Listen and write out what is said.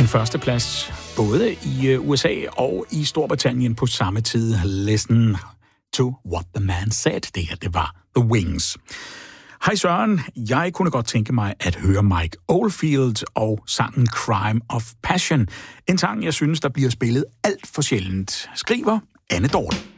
første plads både i USA og i Storbritannien på samme tid. Listen to what the man said. Det her, det var The Wings. Hej Søren, jeg kunne godt tænke mig at høre Mike Oldfield og sangen Crime of Passion. En sang, jeg synes, der bliver spillet alt for sjældent. Skriver Anne Dorte.